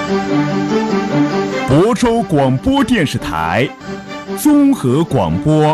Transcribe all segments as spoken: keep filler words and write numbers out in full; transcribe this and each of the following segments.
亳州广播电视台综合广播。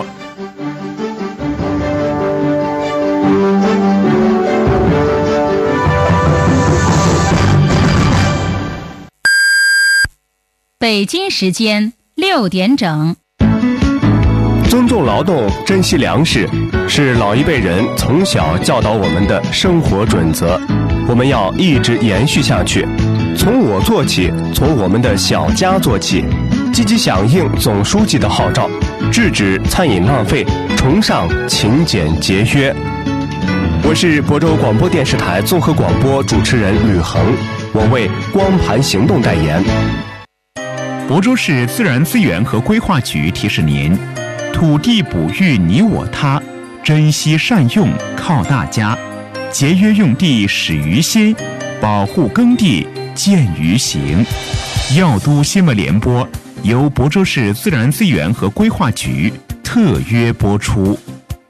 北京时间六点整。 尊重劳动，珍惜粮食，是老一辈人从小教导我们的生活准则，我们要一直延续下去。从我做起，从我们的小家做起，积极响应总书记的号召，制止餐饮浪费，崇尚勤俭节约。我是亳州广播电视台综合广播主持人吕恒，我为光盘行动代言。 亳州市自然资源和规划局提示您：土地哺育你我他，珍惜善用靠大家，节约用地始于心，保护耕地见于行。药都新闻联播由亳州市自然资源和规划局特约播出。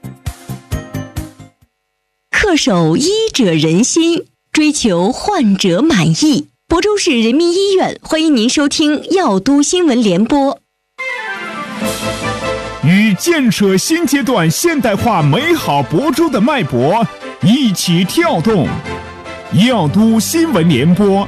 恪守医者仁心，追求患者满意。亳州市人民医院欢迎您收听药都新闻联播。 与建设新阶段现代化美好亳州的脉搏一起跳动，药都新闻联播。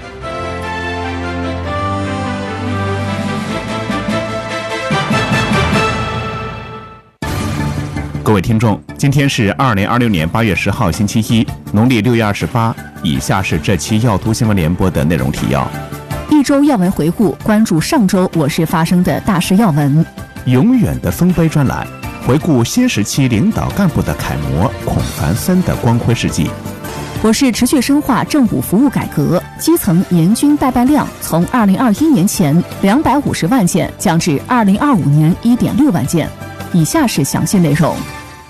各位听众，今天是二零二六年八月十号星期一，农历六月二十八。以下是这期药都新闻联播的内容提要： 一周要闻回顾，关注上周我市发生的大事要闻； 永远的丰碑专栏，回顾新时期领导干部的楷模孔繁森的光辉事迹。 我市持续深化政务服务改革，基层年均代办量从二零二一年前两百五十万件降至二零二五年一点六万件。以下是详细内容。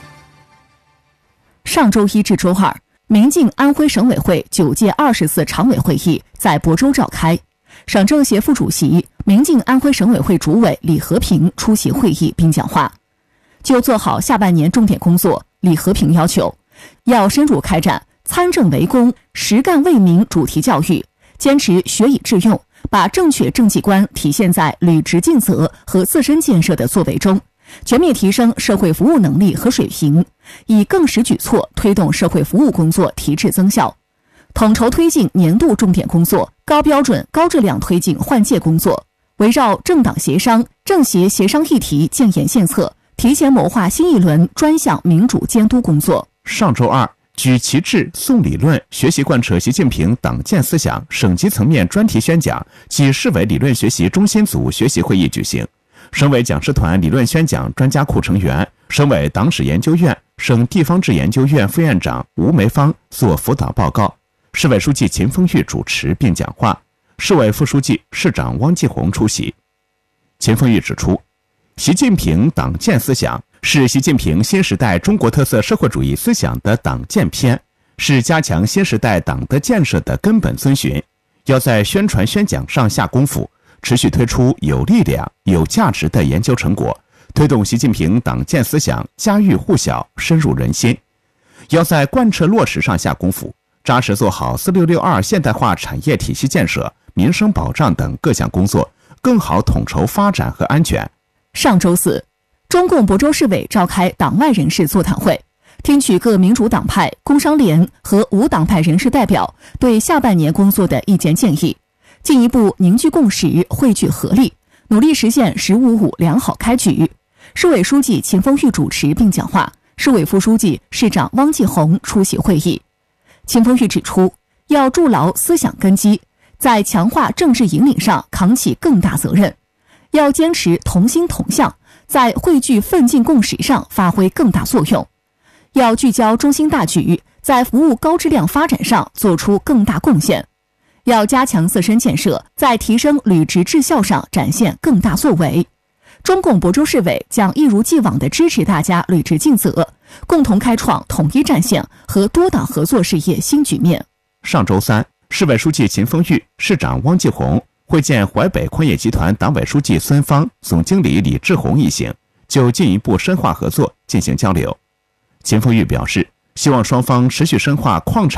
上周一至周二，民进安徽省委会九届二十次常委会议在亳州召开，省政协副主席、民进安徽省委会主委李和平出席会议并讲话。就做好下半年重点工作，李和平要求要深入开展参政为公、实干为民主题教育，坚持学以致用，把正确政绩观体现在履职尽责和自身建设的作为中，全面提升社会服务能力和水平，以更实举措推动社会服务工作提质增效，统筹推进年度重点工作，高标准高质量推进换届工作，围绕政党协商、政协协商议题建言献策，提前谋划新一轮专项民主监督工作。 上周二，举旗帜、诵理论、学习贯彻习近平党建思想省级层面专题宣讲暨市委理论学习中心组学习会议举行。省委讲师团理论宣讲专家库成员、省委党史研究院、省地方志研究院副院长吴梅芳做辅导报告，市委书记秦风玉主持并讲话，市委副书记、市长汪继红出席。秦风玉指出，习近平党建思想是习近平新时代中国特色社会主义思想的党建篇，是加强新时代党的建设的根本遵循，要在宣传宣讲上下功夫，持续推出有力量、有价值的研究成果，推动习近平党建思想家喻户晓、深入人心。要在贯彻落实上下功夫，扎实做好四六六二现代化产业体系建设、民生保障等各项工作，更好统筹发展和安全。 上周四，中共亳州市委召开党外人士座谈会，听取各民主党派、工商联和无党派人士代表对下半年工作的意见建议，进一步凝聚共识，汇聚合力，努力实现“十五五”良好开局。市委书记秦风玉主持并讲话，市委副书记、市长汪继红出席会议。秦风玉指出，要筑牢思想根基，在强化政治引领上扛起更大责任，要坚持同心同向，在汇聚奋进共识上发挥更大作用，要聚焦中心大局，在服务高质量发展上做出更大贡献，要加强自身建设，在提升履职质效上展现更大作为。中共亳州市委将一如既往地支持大家履职尽责，共同开创统一战线和多党合作事业新局面。 上周三，市委书记秦风玉、市长汪继红会见淮北矿业集团党委书记孙芳、总经理李志宏一行，就进一步深化合作进行交流。秦风玉表示，希望双方持续深化矿产